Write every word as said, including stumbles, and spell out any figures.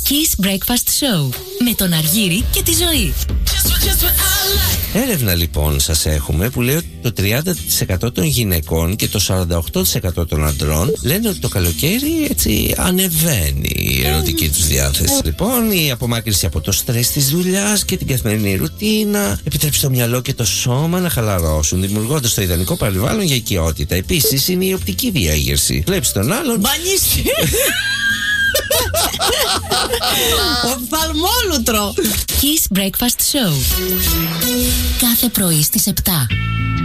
Kiss Breakfast Show με τον Αργύρη και τη Ζωή. Έρευνα λοιπόν σας έχουμε που λέει ότι το τριάντα τοις εκατό των γυναικών και το σαράντα οκτώ τοις εκατό των αντρών λένε ότι το καλοκαίρι έτσι ανεβαίνει η ερωτική τους διάθεση. Λοιπόν, η απομάκρυνση από το στρες της δουλειάς και την καθημερινή ρουτίνα επιτρέπει στο μυαλό και το σώμα να χαλαρώσουν, δημιουργώντας το ιδανικό περιβάλλον για οικειότητα. Επίσης είναι η οπτική διέγερση. Βλέπεις τον άλλον. Μπανίστη. Οφθαλμόλουτρο. Kiss Breakfast Show. Κάθε πρωί στις επτά.